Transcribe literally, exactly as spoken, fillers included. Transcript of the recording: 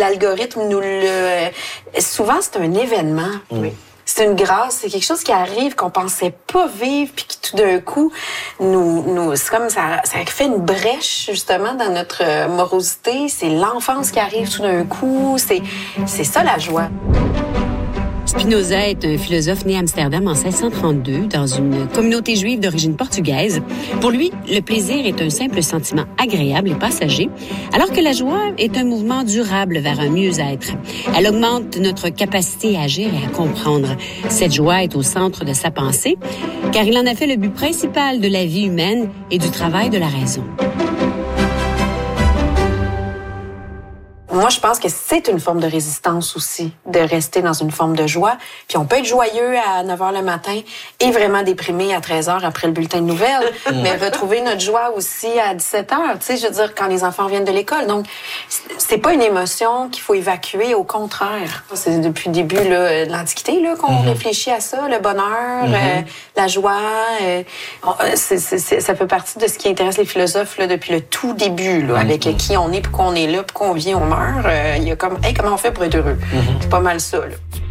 l'algorithme nous le... Souvent, c'est un événement. Oui. C'est une grâce, c'est quelque chose qui arrive qu'on pensait pas vivre, puis qui tout d'un coup, nous, nous, c'est comme ça, ça fait une brèche justement dans notre morosité. C'est l'enfance qui arrive tout d'un coup. C'est, c'est ça la joie. Spinoza est un philosophe né à Amsterdam en seize cent trente-deux dans une communauté juive d'origine portugaise. Pour lui, le plaisir est un simple sentiment agréable et passager, alors que la joie est un mouvement durable vers un mieux-être. Elle augmente notre capacité à agir et à comprendre. Cette joie est au centre de sa pensée, car il en a fait le but principal de la vie humaine et du travail de la raison. Moi, je pense que c'est une forme de résistance aussi, de rester dans une forme de joie. Puis on peut être joyeux à neuf heures le matin et vraiment déprimé à treize heures après le bulletin de nouvelles, mais retrouver notre joie aussi à dix-sept heures, tu sais, je veux dire, quand les enfants viennent de l'école. Donc, c'est pas une émotion qu'il faut évacuer, au contraire. C'est depuis le début là, de l'Antiquité là, qu'on mm-hmm. réfléchit à ça, le bonheur, mm-hmm. euh, la joie. Euh, c'est, c'est, c'est, ça fait partie de ce qui intéresse les philosophes là, depuis le tout début, là, avec mm-hmm. qui on est, pourquoi on est là, pourquoi on vient, on meurt. Il euh, y a comme, hey, comment on fait pour être heureux? Mm-hmm. C'est pas mal ça, là.